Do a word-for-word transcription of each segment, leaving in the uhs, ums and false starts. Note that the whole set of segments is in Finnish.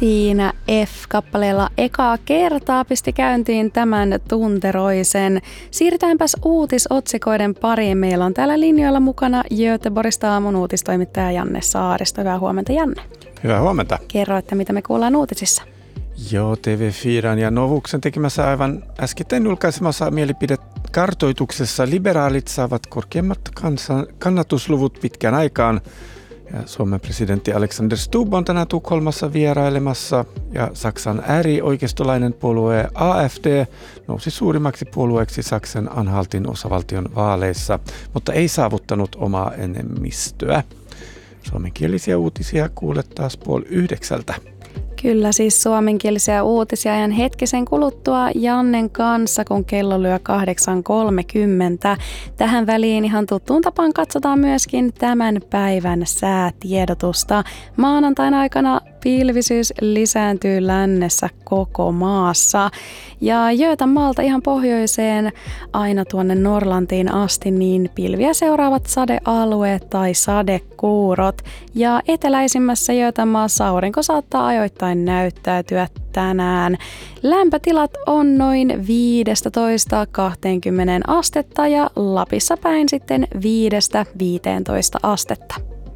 Siinä F-kappaleella ekaa kertaa pisti käyntiin tämän tunteroisen. Siirrytäänpäs uutisotsikoiden pariin. Meillä on täällä linjoilla mukana Göteborgista aamun uutistoimittaja Janne Saaristo. Hyvää huomenta, Janne. Hyvää huomenta. Kerro, että mitä me kuullaan uutisissa. Joo, T V neljä ja Novuksen tekemässä aivan äskettäin julkaisemassa mielipidekartoituksessa liberaalit saavat korkeammat kansan, kannatusluvut pitkään aikaan. Ja Suomen presidentti Alexander Stubb on tänään Tukholmassa vierailemassa ja Saksan äärioikeistolainen puolue A F D nousi suurimmaksi puolueeksi Saksan Anhaltin osavaltion vaaleissa, mutta ei saavuttanut omaa enemmistöä. Suomenkielisiä uutisia kuulet taas puoli yhdeksältä. Kyllä, siis suomenkielisiä uutisia ajan hetkisen kuluttua Jannen kanssa, kun kello lyö kahdeksan kolmekymmentä. Tähän väliin ihan tuttuun tapaan katsotaan myöskin tämän päivän säätiedotusta. Maanantain aikana pilvisyys lisääntyy lännessä koko maassa. Ja Götanmaalta ihan pohjoiseen aina tuonne Norlantiin asti niin pilviä seuraavat sadealueet tai sadekuurot. Ja eteläisimmässä Götanmaassa aurinko saattaa ajoittain näyttäytyä tänään. Lämpötilat on noin viisitoista kaksikymmentä astetta ja Lapissa päin sitten viidestä viiteentoista astetta.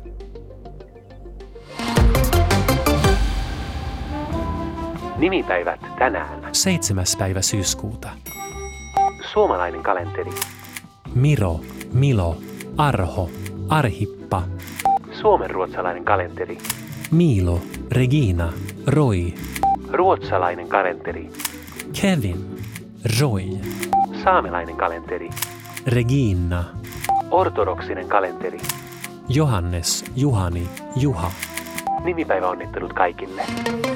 Nimipäivät tänään. seitsemäs päivä syyskuuta. Suomalainen kalenteri. Miro, Milo, Arho, Arhippa. Suomenruotsalainen kalenteri. Miilo, Regina, Roy. Ruotsalainen kalenteri. Kevin, Roy. Saamelainen kalenteri. Regina. Ortodoksinen kalenteri. Johannes, Juhani, Juha. Nimipäivä onnittelut kaikille.